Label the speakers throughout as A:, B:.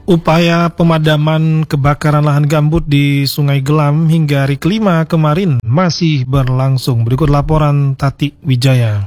A: Upaya pemadaman kebakaran lahan gambut di Sungai Gelam hingga hari kelima kemarin masih berlangsung. Berikut laporan Tati Wijaya.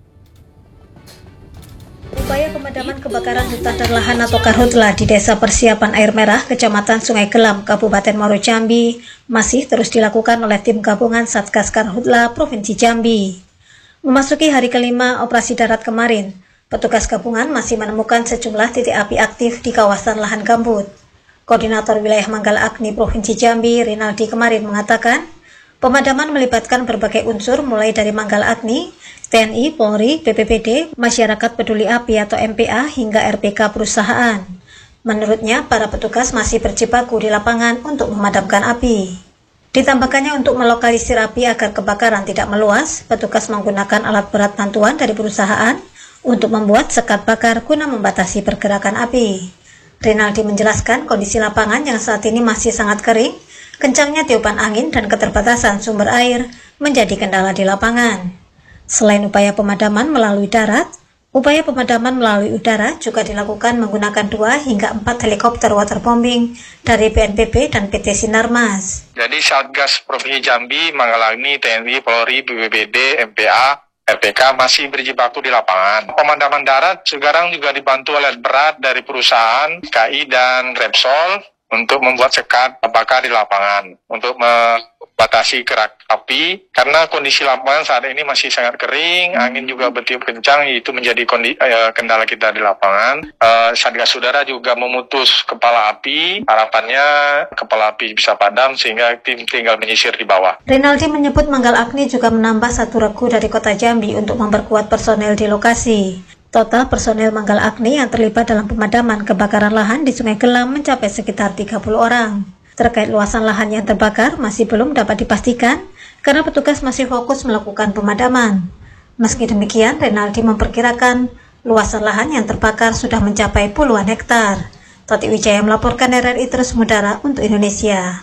B: Upaya pemadaman kebakaran hutan dan lahan atau karhutla di Desa Persiapan Air Merah, Kecamatan Sungai Gelam, Kabupaten Muaro Jambi masih terus dilakukan oleh tim gabungan Satgas Karhutla Provinsi Jambi. Memasuki hari kelima operasi darat kemarin, petugas gabungan masih menemukan sejumlah titik api aktif di kawasan lahan gambut. Koordinator Wilayah Manggala Agni Provinsi Jambi, Rinaldi kemarin mengatakan, pemadaman melibatkan berbagai unsur mulai dari Manggala Agni, TNI, Polri, BPBD, Masyarakat Peduli Api atau MPA hingga RPK perusahaan. Menurutnya, para petugas masih berjibaku di lapangan untuk memadamkan api. Ditambahkannya untuk melokalisir api agar kebakaran tidak meluas, petugas menggunakan alat berat bantuan dari perusahaan untuk membuat sekat bakar guna membatasi pergerakan api. Rinaldi menjelaskan kondisi lapangan yang saat ini masih sangat kering, kencangnya tiupan angin dan keterbatasan sumber air menjadi kendala di lapangan. Selain upaya pemadaman melalui darat, upaya pemadaman melalui udara juga dilakukan menggunakan 2 hingga 4 helikopter waterbombing dari BNPB dan PT Sinarmas.
C: Jadi Satgas Provinsi Jambi, Manggala Agni, TNI, Polri, BPBD, MPA, RPK masih berjibaku di lapangan. Pemadaman darat sekarang juga dibantu alat berat dari perusahaan KI dan Repsol untuk membuat sekat bakar di lapangan untuk membatasi gerak api karena kondisi lapangan saat ini masih sangat kering, angin juga bertiup kencang, itu menjadi kendala kita di lapangan. Satgas Udara juga memutus kepala api, harapannya kepala api bisa padam sehingga tim tinggal menyisir di bawah.
B: Rinaldi menyebut Manggala Agni juga menambah 1 regu dari kota Jambi untuk memperkuat personel di lokasi. Total personel Manggala Agni yang terlibat dalam pemadaman kebakaran lahan di Sungai Gelam mencapai sekitar 30 orang. Terkait luasan lahan yang terbakar masih belum dapat dipastikan karena petugas masih fokus melakukan pemadaman. Meski demikian, Rinaldi memperkirakan luasan lahan yang terbakar sudah mencapai puluhan hektar. Tati Wijaya melaporkan RRI Terus Mudara untuk Indonesia.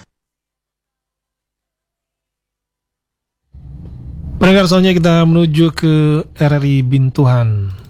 A: Pendengar, soalnya kita menuju ke RRI Bintuhan.